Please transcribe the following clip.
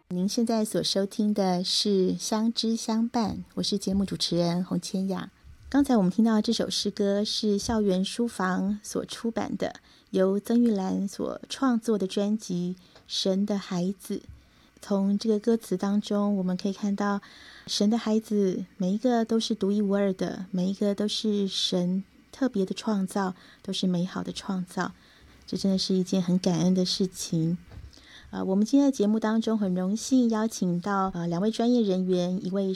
您现在所收听的是相知相伴，我是节目主持人洪千雅。刚才我们听到这首诗歌是校园书房所出版的，由曾玉兰所创作的专辑《神的孩子》。从这个歌词当中，我们可以看到神的孩子每一个都是独一无二的，每一个都是神特别的创造，都是美好的创造。这真的是一件很感恩的事情。我们今天的节目当中很荣幸邀请到2位专业人员，一位